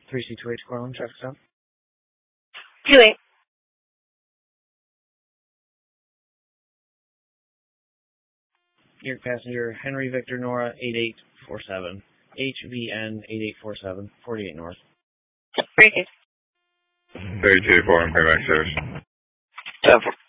3C2H Corlin, traffic stop. 28. New York passenger Henry Victor Nora 8847. HVN 8847, 48 North. 32. 32 4 Payback service. 7.